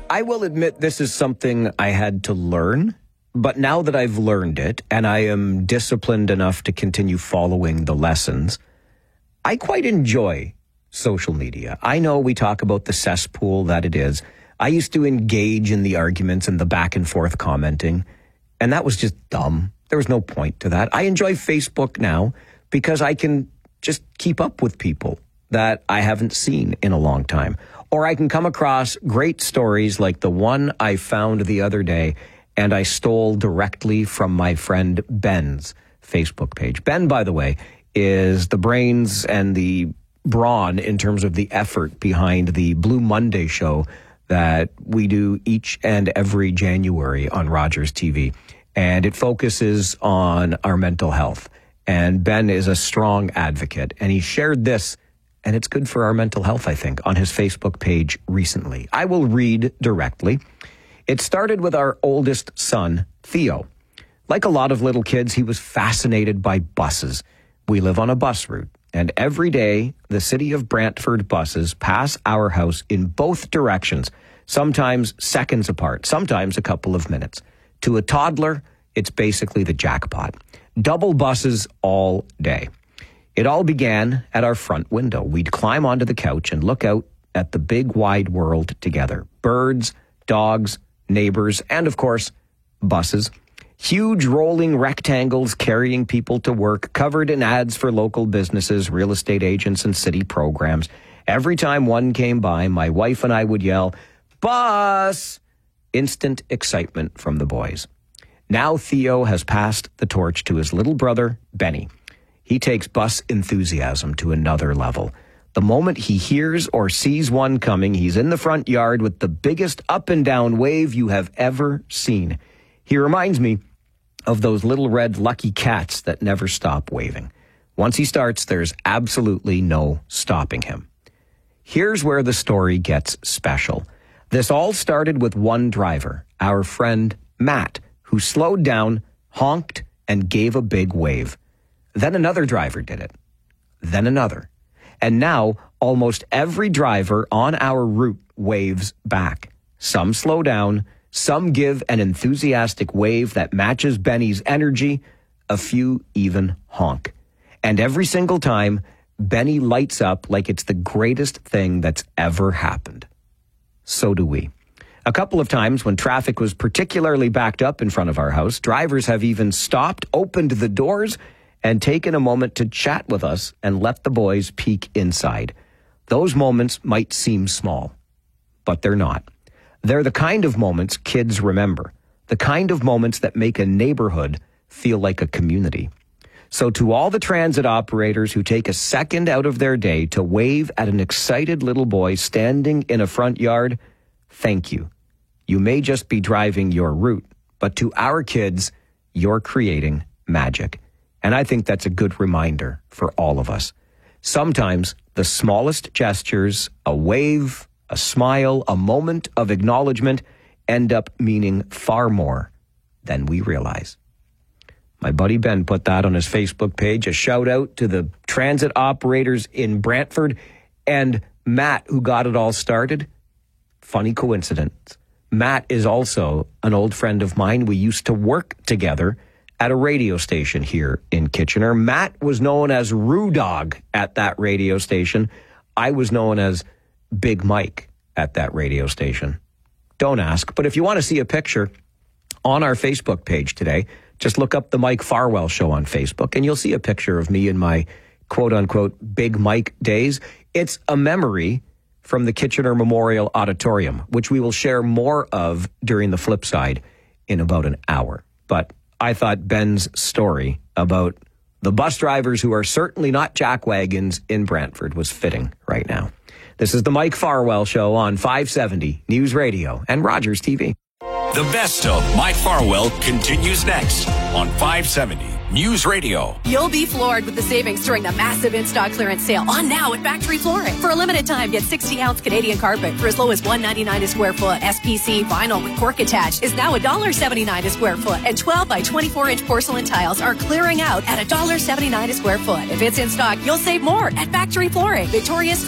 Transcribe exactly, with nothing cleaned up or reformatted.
I will admit this is something I had to learn, but now that I've learned it and I am disciplined enough to continue following the lessons, I quite enjoy social media. I know we talk about the cesspool that it is. I used to engage in the arguments and the back and forth commenting, and that was just dumb. There was no point to that. I enjoy Facebook now because I can just keep up with people that I haven't seen in a long time. Or I can come across great stories like the one I found the other day, and I stole directly from my friend Ben's Facebook page. Ben, by the way, is the brains and the brawn in terms of the effort behind the Blue Monday show that we do each and every January on Rogers T V. And it focuses on our mental health. And Ben is a strong advocate. And he shared this, and it's good for our mental health, I think, on his Facebook page recently. I will read directly. It started with our oldest son, Theo. Like a lot of little kids, he was fascinated by buses. We live on a bus route, and every day the city of Brantford buses pass our house in both directions, sometimes seconds apart, sometimes a couple of minutes. To a toddler, it's basically the jackpot. Double buses all day. It all began at our front window. We'd climb onto the couch and look out at the big wide world together. Birds, dogs, neighbors, and of course, buses. Huge rolling rectangles carrying people to work, covered in ads for local businesses, real estate agents, and city programs. Every time one came by, my wife and I would yell, "Bus!" Instant excitement from the boys. Now Theo has passed the torch to his little brother, Benny. He takes bus enthusiasm to another level. The moment he hears or sees one coming, he's in the front yard with the biggest up and down wave you have ever seen. He reminds me of those little red lucky cats that never stop waving. Once he starts, there's absolutely no stopping him. Here's where the story gets special. This all started with one driver, our friend Matt, who slowed down, honked, and gave a big wave. Then another driver did it. Then another. And now almost every driver on our route waves back. Some slow down, some give an enthusiastic wave that matches Benny's energy, a few even honk. And every single time, Benny lights up like it's the greatest thing that's ever happened. So do we. A couple of times when traffic was particularly backed up in front of our house, drivers have even stopped, opened the doors, and taken a moment to chat with us and let the boys peek inside. Those moments might seem small, but they're not. They're the kind of moments kids remember, the kind of moments that make a neighborhood feel like a community. So to all the transit operators who take a second out of their day to wave at an excited little boy standing in a front yard, thank you. You may just be driving your route, but to our kids, you're creating magic. And I think that's a good reminder for all of us. Sometimes the smallest gestures, a wave, a smile, a moment of acknowledgement, end up meaning far more than we realize. My buddy Ben put that on his Facebook page, a shout out to the transit operators in Brantford and Matt, who got it all started. Funny coincidence. Matt is also an old friend of mine. We used to work together at a radio station here in Kitchener. Matt was known as Roo Dog at that radio station. I was known as Big Mike at that radio station. Don't ask, but if you want to see a picture on our Facebook page today, just look up the Mike Farwell Show on Facebook and you'll see a picture of me in my quote-unquote Big Mike days. It's a memory from the Kitchener Memorial Auditorium, which we will share more of during the flip side in about an hour. But I thought Ben's story about the bus drivers who are certainly not jackwagons in Brantford was fitting right now. This is the Mike Farwell Show on five seventy News Radio and Rogers T V. The best of Mike Farwell continues next on five seventy News Radio. You'll be floored with the savings during the massive in-stock clearance sale on now at Factory Flooring. For a limited time, get sixty ounce Canadian carpet for as low as one ninety-nine a square foot. S P C vinyl with cork attached is now one seventy-nine a square foot. And twelve by twenty-four inch porcelain tiles are clearing out at one seventy-nine a square foot. If it's in stock, you'll save more at Factory Flooring. Victoria's